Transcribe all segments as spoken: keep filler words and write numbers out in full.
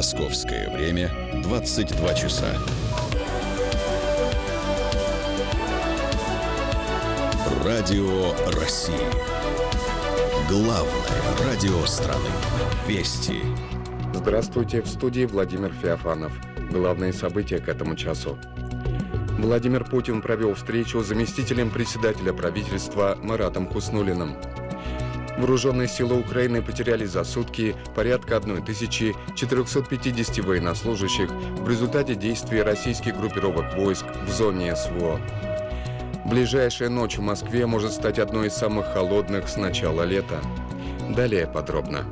Московское время двадцать два часа. Радио России. Главное радио страны. Вести. Здравствуйте, в студии Владимир Феофанов. Главные события к этому часу. Владимир Путин провел встречу с заместителем председателя правительства Маратом Хуснуллиным. Вооруженные силы Украины потеряли за сутки порядка тысяча четыреста пятьдесят военнослужащих в результате действий российских группировок войск в зоне СВО. Ближайшая ночь в Москве может стать одной из самых холодных с начала лета. Далее подробно.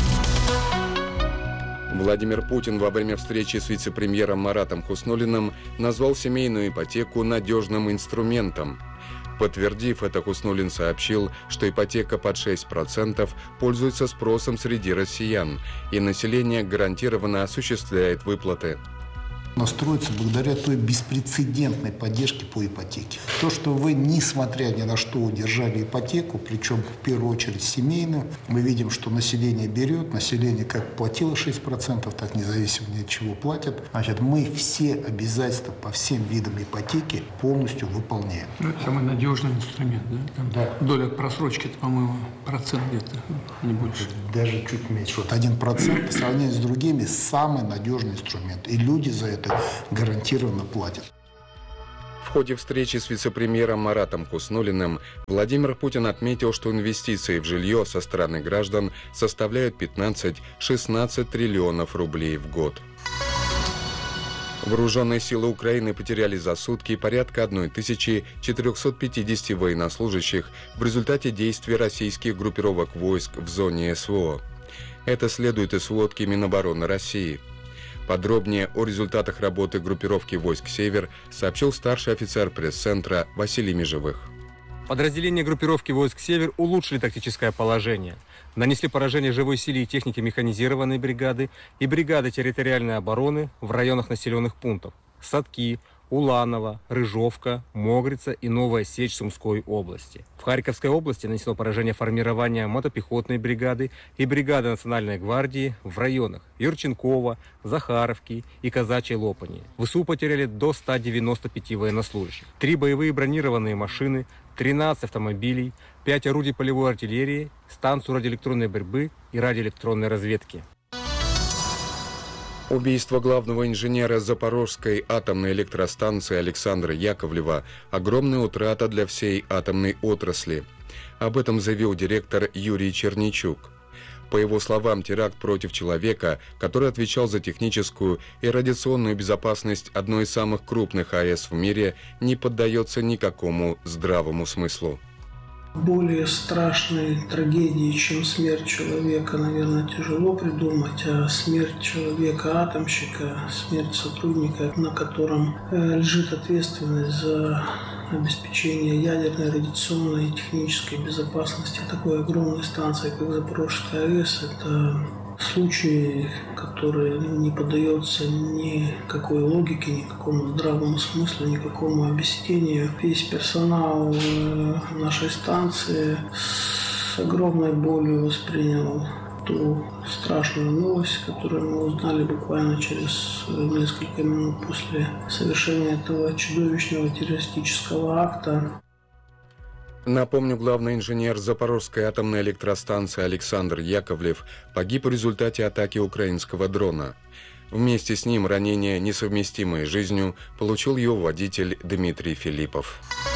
Владимир Путин во время встречи с вице-премьером Маратом Хуснуллиным назвал семейную ипотеку надежным инструментом. Подтвердив это, Хуснуллин сообщил, что ипотека под шесть процентов пользуется спросом среди россиян, и население гарантированно осуществляет выплаты. Настроится благодаря той беспрецедентной поддержке по ипотеке. То, что вы, несмотря ни на что, удержали ипотеку, причем в первую очередь семейную, мы видим, что население берет, население как платило шесть процентов, так независимо ни от чего платят. Значит, мы все обязательства по всем видам ипотеки полностью выполняем. Ну, это самый надежный инструмент, да? Там да. Доля просрочки, это, по-моему, процент где-то, не больше. Даже чуть меньше. Вот один процент по сравнению с другими самый надежный инструмент. И люди за это гарантированно платят. В ходе встречи с вице-премьером Маратом Хуснуллиным Владимир Путин отметил, что инвестиции в жилье со стороны граждан составляют пятнадцать-шестнадцать триллионов рублей в год. Вооруженные силы Украины потеряли за сутки порядка тысяча четыреста пятьдесят военнослужащих в результате действий российских группировок войск в зоне СВО. Это следует из сводки Минобороны России. Подробнее о результатах работы группировки войск «Север» сообщил старший офицер пресс-центра Василий Межевых. Подразделения группировки войск «Север» улучшили тактическое положение. Нанесли поражение живой силе и технике механизированной бригады и бригады территориальной обороны в районах населенных пунктов Садки, Уланово, Рыжовка, Могрица и Новая Сечь Сумской области. В Харьковской области нанесло поражение формирования мотопехотной бригады и бригады Национальной гвардии в районах Юрченкова, Захаровки и Казачьей Лопани. ВСУ потеряли до ста девяноста пяти военнослужащих. Три боевые бронированные машины, тринадцать автомобилей, пять орудий полевой артиллерии, станцию радиоэлектронной борьбы и радиоэлектронной разведки. Убийство главного инженера Запорожской атомной электростанции Александра Яковлева – огромная утрата для всей атомной отрасли. Об этом заявил директор Юрий Черничук. По его словам, теракт против человека, который отвечал за техническую и радиационную безопасность одной из самых крупных АЭС в мире, не поддается никакому здравому смыслу. Более страшной трагедии, чем смерть человека, наверное, тяжело придумать, а смерть человека-атомщика, смерть сотрудника, на котором лежит ответственность за обеспечение ядерной, радиационной и технической безопасности такой огромной станции, как Запорожская АЭС, это случай, который не поддается никакой логике, никакому здравому смыслу, никакому объяснению. Весь персонал нашей станции с огромной болью воспринял ту страшную новость, которую мы узнали буквально через несколько минут после совершения этого чудовищного террористического акта. Напомню, главный инженер Запорожской атомной электростанции Александр Яковлев погиб в результате атаки украинского дрона. Вместе с ним ранения, несовместимые с жизнью, получил его водитель Дмитрий Филиппов.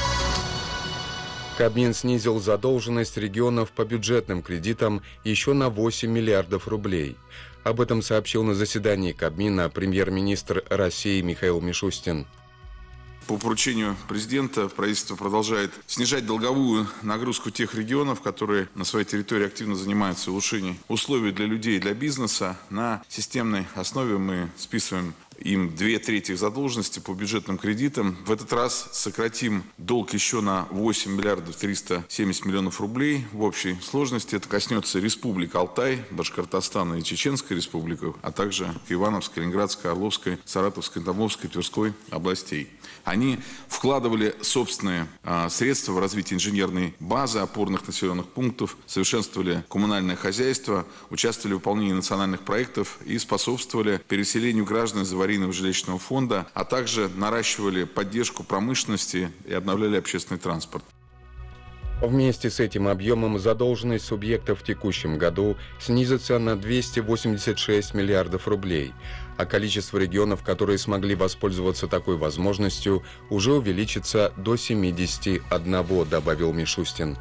Кабмин снизил задолженность регионов по бюджетным кредитам еще на восемь миллиардов рублей. Об этом сообщил на заседании Кабмина премьер-министр России Михаил Мишустин. По поручению президента правительство продолжает снижать долговую нагрузку тех регионов, которые на своей территории активно занимаются улучшением условий для людей и для бизнеса. На системной основе мы списываем им две трети их задолженности по бюджетным кредитам. В этот раз сократим долг еще на восемь миллиардов триста семьдесят миллионов рублей в общей сложности. Это коснется Республик Алтай, Башкортостана и Чеченской республики, а также Ивановской, Ленинградской, Орловской, Саратовской, Тамбовской, Тверской областей. Они вкладывали собственные а, средства в развитие инженерной базы, опорных населенных пунктов, совершенствовали коммунальное хозяйство, участвовали в выполнении национальных проектов и способствовали переселению граждан из аварийного жилищного фонда, а также наращивали поддержку промышленности и обновляли общественный транспорт. Вместе с этим объемом задолженность субъектов в текущем году снизится на двести восемьдесят шесть миллиардов рублей, а количество регионов, которые смогли воспользоваться такой возможностью, уже увеличится до семидесяти одного, добавил Мишустин.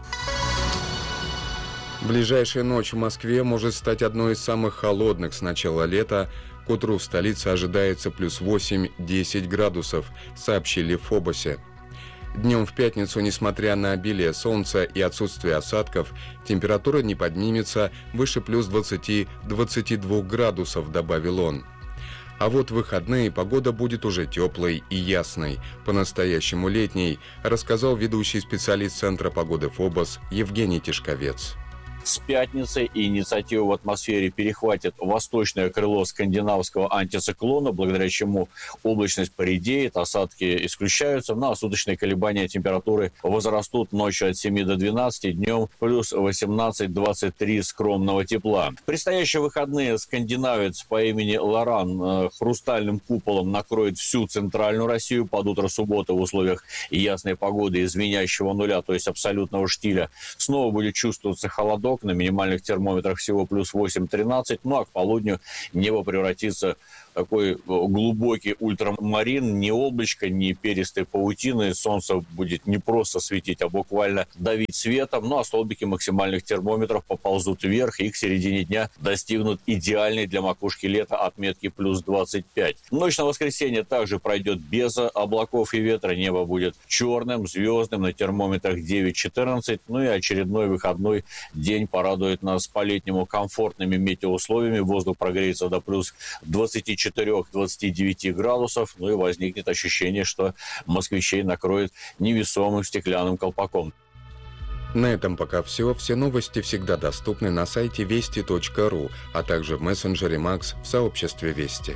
Ближайшая ночь в Москве может стать одной из самых холодных с начала лета. К утру в столице ожидается плюс восемь-десять градусов, сообщили в Фобосе. Днем в пятницу, несмотря на обилие солнца и отсутствие осадков, температура не поднимется выше плюс двадцати-двадцати двух градусов, добавил он. А вот в выходные погода будет уже теплой и ясной, по-настоящему летней, рассказал ведущий специалист Центра погоды Фобос Евгений Тишковец. С пятницы инициативу в атмосфере перехватит восточное крыло скандинавского антициклона, благодаря чему облачность поредеет, осадки исключаются, ну а суточные колебания температуры возрастут ночью от семи до двенадцати, днем плюс восемнадцать-двадцать три скромного тепла. В предстоящие выходные скандинавец по имени Лоран хрустальным куполом накроет всю центральную Россию под утро субботы в условиях ясной погоды и звенящего нуля, то есть абсолютного штиля. Снова будет чувствоваться холодок, на минимальных термометрах всего плюс восемь-тринадцать, ну а к полудню небо превратится в такой глубокий ультрамарин, ни облачко, ни перистой паутины, солнце будет не просто светить, а буквально давить светом, ну а столбики максимальных термометров поползут вверх и к середине дня достигнут идеальной для макушки лета отметки плюс двадцать пять. Ночь на воскресенье также пройдет без облаков и ветра, небо будет черным, звездным, на термометрах девять-четырнадцать, ну и очередной выходной день порадует нас по-летнему комфортными метеоусловиями. Воздух прогреется до плюс двадцати четырёх-двадцати девяти градусов. Ну и возникнет ощущение, что москвичей накроет невесомым стеклянным колпаком. На этом пока все. Все новости всегда доступны на сайте вести точка ру, а также в мессенджере Макс в сообществе Вести.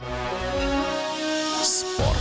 Спорт.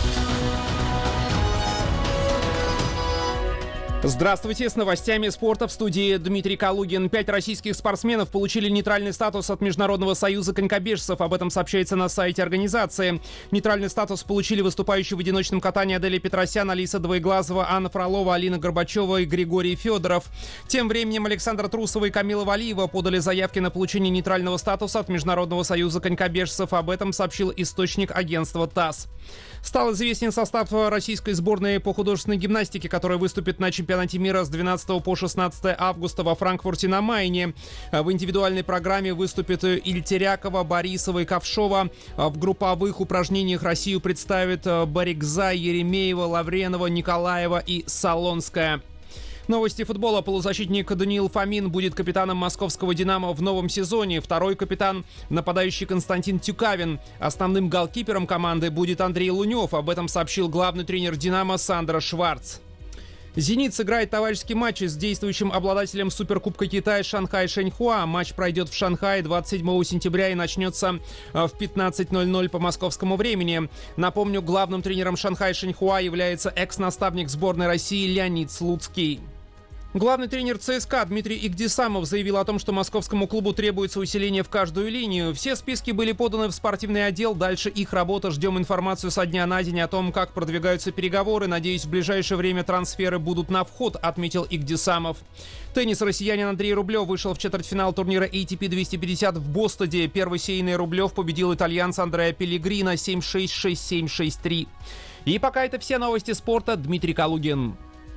Здравствуйте, с новостями спорта в студии Дмитрий Калугин. Пять российских спортсменов получили нейтральный статус от Международного союза конькобежцев. Об этом сообщается на сайте организации. Нейтральный статус получили выступающие в одиночном катании Аделия Петросян, Алиса Двоеглазова, Анна Фролова, Алина Горбачева и Григорий Федоров. Тем временем Александра Трусова и Камила Валиева подали заявки на получение нейтрального статуса от Международного союза конькобежцев. Об этом сообщил источник агентства ТАСС. Стал известен состав российской сборной по художественной гимнастике, которая выступит на чемпионате мира с двенадцатого по шестнадцатое августа во Франкфурте на Майне. В индивидуальной программе выступят Ильтерякова, Борисова и Ковшова. В групповых упражнениях Россию представят Барикза, Еремеева, Лавренова, Николаева и Солонская. Новости футбола. Полузащитник Даниил Фомин будет капитаном московского «Динамо» в новом сезоне. Второй капитан — нападающий Константин Тюкавин. Основным голкипером команды будет Андрей Лунев. Об этом сообщил главный тренер «Динамо» Сандро Шварц. «Зенит» сыграет товарищеский матч с действующим обладателем Суперкубка Китая Шанхай Шэньхуа. Матч пройдет в Шанхае двадцать седьмого сентября и начнется в пятнадцать ноль-ноль по московскому времени. Напомню, главным тренером Шанхай Шэньхуа является экс-наставник сборной России Леонид Слуцкий. Главный тренер ЦСКА Дмитрий Игдисамов заявил о том, что московскому клубу требуется усиление в каждую линию. Все списки были поданы в спортивный отдел. Дальше их работа. Ждем информацию со дня на день о том, как продвигаются переговоры. Надеюсь, в ближайшее время трансферы будут на вход, отметил Игдисамов. Теннис. Россиянин Андрей Рублев вышел в четвертьфинал турнира эй ти пи двести пятьдесят в Бостоне. Первый сейный Рублев победил итальянца Андреа Пеллегрино семь шесть шесть семь шесть три. И пока это все новости спорта. Дмитрий Калугин.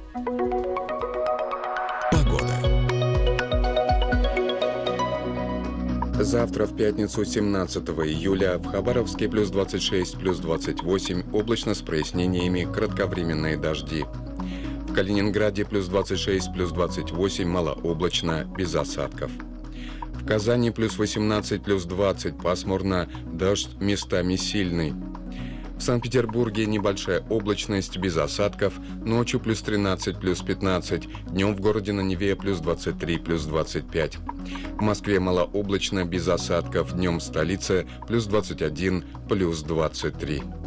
Завтра в пятницу семнадцатого июля в Хабаровске плюс двадцать шесть, плюс двадцать восемь, облачно с прояснениями, кратковременные дожди. В Калининграде плюс двадцать шесть, плюс двадцать восемь, малооблачно, без осадков. В Казани плюс восемнадцать, плюс двадцать, пасмурно, дождь местами сильный. В Санкт-Петербурге небольшая облачность, без осадков, ночью плюс тринадцать, плюс пятнадцать, днем в городе на Неве плюс двадцать три, плюс двадцать пять. В Москве малооблачно, без осадков, днем в столице плюс двадцать один, плюс двадцать три.